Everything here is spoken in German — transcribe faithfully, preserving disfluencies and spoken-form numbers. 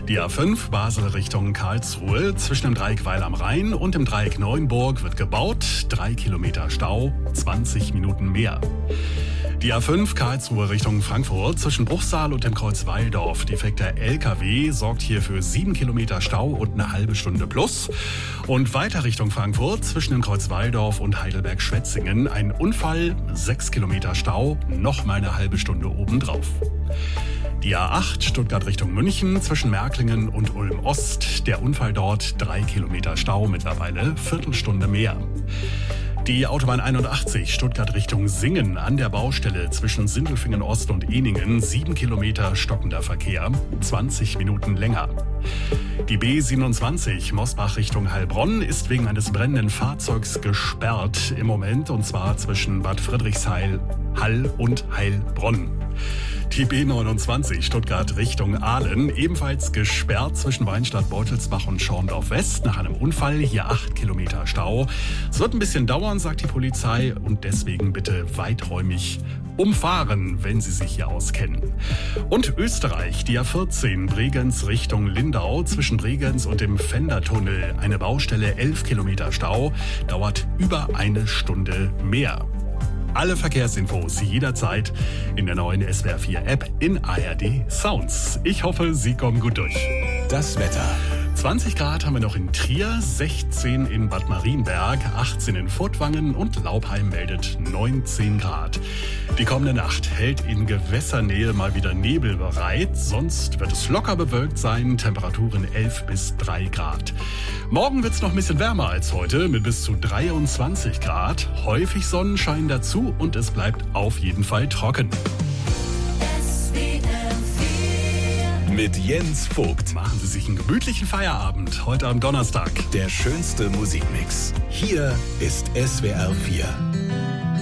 Die A fünf Basel Richtung Karlsruhe zwischen dem Dreieck Weil am Rhein und dem Dreieck Neuenburg wird gebaut. Drei Kilometer Stau, zwanzig Minuten mehr. Die A fünf Karlsruhe Richtung Frankfurt zwischen Bruchsal und dem Kreuz Walldorf. Defekter L K W sorgt hier für sieben Kilometer Stau und eine halbe Stunde plus. Und weiter Richtung Frankfurt zwischen dem Kreuz Walldorf und Heidelberg-Schwetzingen. Ein Unfall, sechs Kilometer Stau, noch mal eine halbe Stunde obendrauf. Die A acht Stuttgart Richtung München zwischen Märklingen und Ulm Ost. Der Unfall dort, drei Kilometer Stau, mittlerweile Viertelstunde mehr. Die Autobahn einundachtzig Stuttgart Richtung Singen an der Baustelle zwischen Sindelfingen Ost und Ehningen. Sieben Kilometer stockender Verkehr, zwanzig Minuten länger. Die B siebenundzwanzig Mosbach Richtung Heilbronn ist wegen eines brennenden Fahrzeugs gesperrt im Moment, und zwar zwischen Bad Friedrichshain, Hall und Heilbronn. Die B neunundzwanzig Stuttgart Richtung Aalen ebenfalls gesperrt zwischen Weinstadt, Beutelsbach und Schorndorf West nach einem Unfall. Hier acht Kilometer Stau. Es wird ein bisschen dauern, sagt die Polizei, und deswegen bitte weiträumig umfahren, wenn Sie sich hier auskennen. Und Österreich, die A vierzehn Bregenz Richtung Lindau zwischen Bregenz und dem Fendertunnel. Eine Baustelle, elf Kilometer Stau, dauert über eine Stunde mehr. Alle Verkehrsinfos jederzeit in der neuen S W R vier App in A R D Sounds. Ich hoffe, Sie kommen gut durch. Das Wetter. zwanzig Grad haben wir noch in Trier, sechzehn in Bad Marienberg, achtzehn in Furtwangen und Laubheim meldet neunzehn Grad. Die kommende Nacht hält in Gewässernähe mal wieder Nebel bereit, sonst wird es locker bewölkt sein, Temperaturen elf bis drei Grad. Morgen wird es noch ein bisschen wärmer als heute mit bis zu dreiundzwanzig Grad, häufig Sonnenschein dazu und es bleibt auf jeden Fall trocken. Mit Jens Vogt. Machen Sie sich einen gemütlichen Feierabend heute am Donnerstag. Der schönste Musikmix. Hier ist S W R vier.